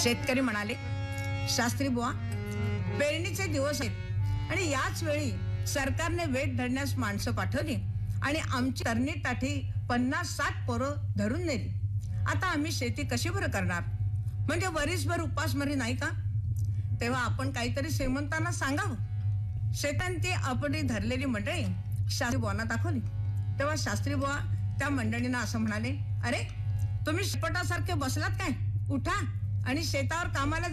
शेतकरी म्हणाले, शास्त्री बुवा, पेरणीचे दिवस आहेत आणि याच वेळी सरकारने वेट धरण्यास माणसं पाठवली आणि आमची तरणी टाठी 50-60 पोरं धरून नेली. आता आम्ही शेती कशी बरं करणार? म्हणजे वरीसभर उपासमारी नाही का? तेव्हा आपण काहीतरी श्रीमंतांना सांगावं. शेतांती आपली धरलेली मंडळी शास्त्री बुवांना दाखवली. तेव्हा शास्त्री बुवा त्या मंडळींना असं म्हणाले, अरे तुम्ही शिपटासारखे बसलात काय? उठा आणि शेतावर कामाला